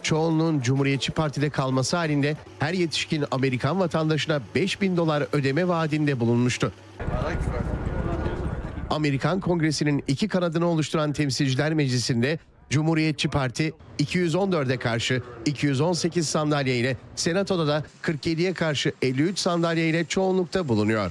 çoğunluğun Cumhuriyetçi Parti'de kalması halinde her yetişkin Amerikan vatandaşına $5.000 ödeme vaadinde bulunmuştu. Amerikan Kongresi'nin iki kanadını oluşturan Temsilciler Meclisi'nde Cumhuriyetçi Parti 214'e karşı 218 sandalye ile, Senato'da da 47'ye karşı 53 sandalye ile çoğunlukta bulunuyor.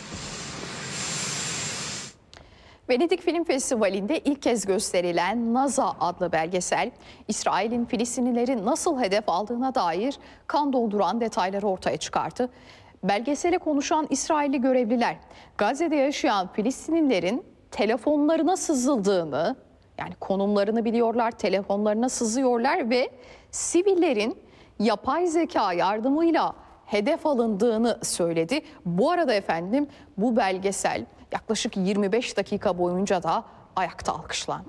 Venedik Film Festivali'nde ilk kez gösterilen Naza adlı belgesel, İsrail'in Filistinlileri nasıl hedef aldığına dair kan donduran detayları ortaya çıkarttı. Belgesele konuşan İsrailli görevliler, Gazze'de yaşayan Filistinlilerin telefonlarına sızıldığını, yani konumlarını biliyorlar, telefonlarına sızıyorlar ve sivillerin yapay zeka yardımıyla hedef alındığını söyledi. Bu arada efendim bu belgesel yaklaşık 25 dakika boyunca da ayakta alkışlandı.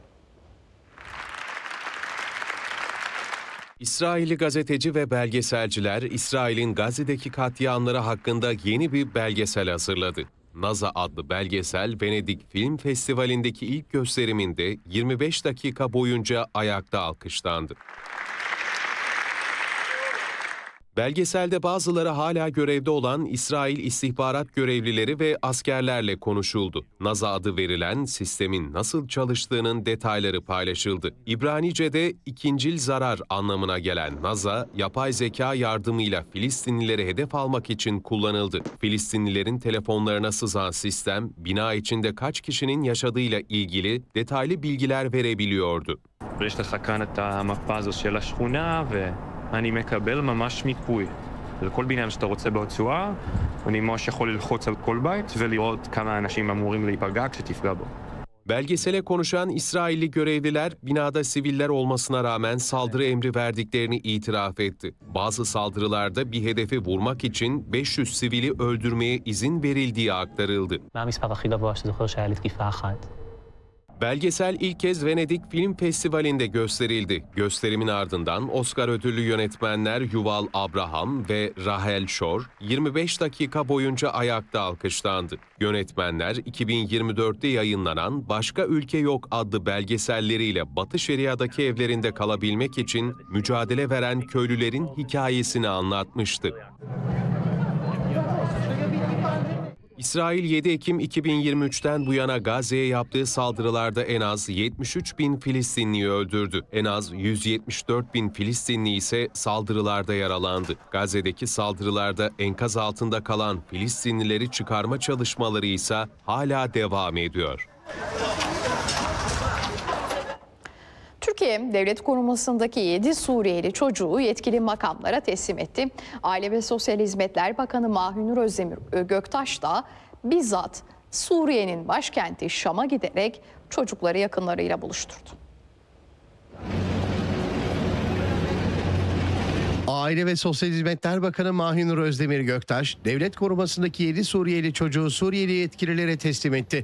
İsrailli gazeteci ve belgeselciler İsrail'in Gazze'deki katliamları hakkında yeni bir belgesel hazırladı. Naza adlı belgesel Venedik Film Festivali'ndeki ilk gösteriminde 25 dakika boyunca ayakta alkışlandı. Belgeselde bazıları hala görevde olan İsrail istihbarat görevlileri ve askerlerle konuşuldu. Naza adı verilen sistemin nasıl çalıştığının detayları paylaşıldı. İbranice'de ikincil zarar anlamına gelen Naza, yapay zeka yardımıyla Filistinlileri hedef almak için kullanıldı. Filistinlilerin telefonlarına sızan sistem, bina içinde kaç kişinin yaşadığıyla ilgili detaylı bilgiler verebiliyordu. אני מקבל ממש מיפוי לכל בניין שאתה רוצה ברצועה. אני ממש יכול ללחוץ על כל בית ולראות כמה אנשים אמורים להיפגע כשתפגע בו. Belgesele konuşan İsrailli görevliler binada siviller olmasına rağmen saldırı emri verdiklerini itiraf etti. Bazı saldırılarda bir hedefi vurmak için 500 sivili öldürmeye izin verildiği aktarıldı. Belgesel ilk kez Venedik Film Festivali'nde gösterildi. Gösterimin ardından Oscar ödüllü yönetmenler Yuval Abraham ve Rahel Shore 25 dakika boyunca ayakta alkışlandı. Yönetmenler 2024'te yayınlanan Başka Ülke Yok adlı belgeselleriyle Batı Şeria'daki evlerinde kalabilmek için mücadele veren köylülerin hikayesini anlatmıştı. İsrail 7 Ekim 2023'ten bu yana Gazze'ye yaptığı saldırılarda en az 73 bin Filistinliyi öldürdü. En az 174 bin Filistinli ise saldırılarda yaralandı. Gazze'deki saldırılarda enkaz altında kalan Filistinlileri çıkarma çalışmaları ise hala devam ediyor. Türkiye, devlet korumasındaki 7 Suriyeli çocuğu yetkili makamlara teslim etti. Aile ve Sosyal Hizmetler Bakanı Mahinur Özdemir Göktaş da bizzat Suriye'nin başkenti Şam'a giderek çocukları yakınlarıyla buluşturdu. Aile ve Sosyal Hizmetler Bakanı Mahinur Özdemir Göktaş, devlet korumasındaki 7 Suriyeli çocuğu Suriyeli yetkililere teslim etti.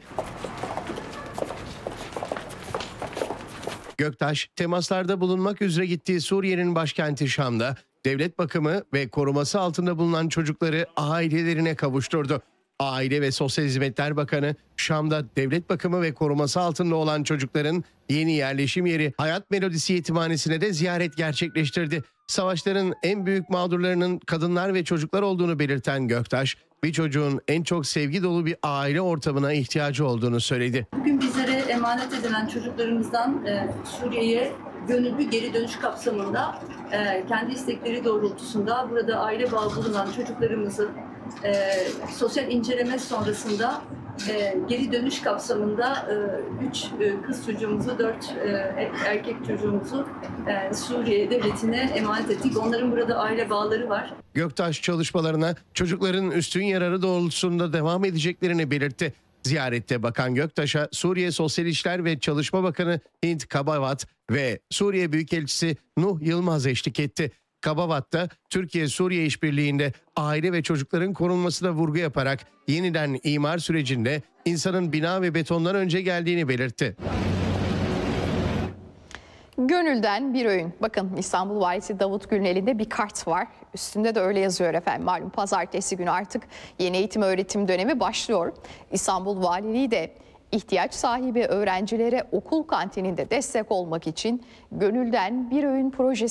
Göktaş, temaslarda bulunmak üzere gittiği Suriye'nin başkenti Şam'da devlet bakımı ve koruması altında bulunan çocukları ailelerine kavuşturdu. Aile ve Sosyal Hizmetler Bakanı, Şam'da devlet bakımı ve koruması altında olan çocukların yeni yerleşim yeri Hayat Melodisi Yetimhanesi'ne de ziyaret gerçekleştirdi. Savaşların en büyük mağdurlarının kadınlar ve çocuklar olduğunu belirten Göktaş, bir çocuğun en çok sevgi dolu bir aile ortamına ihtiyacı olduğunu söyledi. Bugün bizlere emanet edilen çocuklarımızdan Suriye'ye gönüllü geri dönüş kapsamında kendi istekleri doğrultusunda burada aile bağı bulunan çocuklarımızın sosyal inceleme sonrasında geri dönüş kapsamında 3 kız çocuğumuzu, 4 erkek çocuğumuzu Suriye devletine emanet ettik. Onların burada aile bağları var. Göktaş çalışmalarına çocukların üstün yararı doğrultusunda devam edeceklerini belirtti. Ziyarette Bakan Göktaş'a Suriye Sosyal İşler ve Çalışma Bakanı Hint Kabavat ve Suriye Büyükelçisi Nuh Yılmaz eşlik etti. Kabavat'ta Türkiye-Suriye işbirliğinde aile ve çocukların korunmasına vurgu yaparak yeniden imar sürecinde insanın bina ve betondan önce geldiğini belirtti. Gönülden bir öğün. Bakın İstanbul Valisi Davut Gül'ün elinde bir kart var. Üstünde de öyle yazıyor efendim. Malum pazartesi günü artık yeni eğitim öğretim dönemi başlıyor. İstanbul Valiliği de ihtiyaç sahibi öğrencilere okul kantininde destek olmak için Gönülden bir öğün projesi